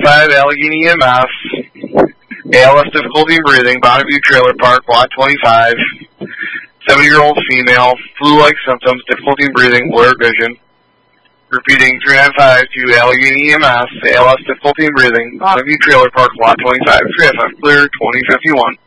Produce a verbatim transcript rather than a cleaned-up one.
five, Allegheny E M S. A L S difficulty in breathing, Bonneview Trailer Park, lot twenty-five. seventy-year-old female, flu-like symptoms, difficulty in breathing, blurred vision. Repeating, three nine five to Allegheny E M S, A L S difficulty in breathing, Bonneview Trailer Park, lot twenty-five. three nine five clear, twenty fifty-one.